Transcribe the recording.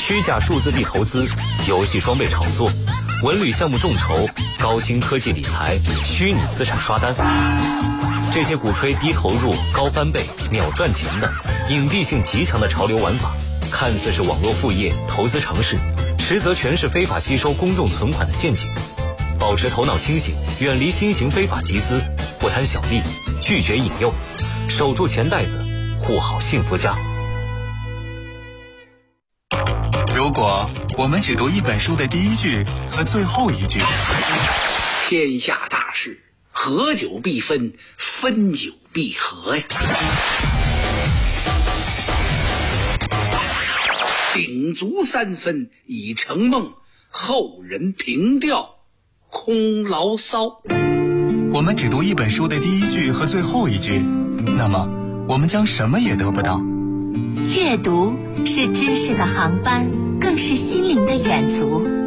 虚假数字币投资、游戏装备炒作、文旅项目众筹、高新科技理财、虚拟资产刷单，这些鼓吹低投入、高翻倍、秒赚钱的隐蔽性极强的潮流玩法，看似是网络副业、投资常识，实则全是非法吸收公众存款的陷阱。保持头脑清醒，远离新型非法集资，不贪小利，拒绝引诱，守住钱袋子，护好幸福家。 如果我们只读一本书的第一句和最后一句， 天下大事，合久必分，分久必合呀。鼎足三分已成梦，后人凭吊空牢骚。 我们只读一本书的第一句和最后一句，那么我们将什么也得不到。 阅读是知识的航班，更是心灵的远足。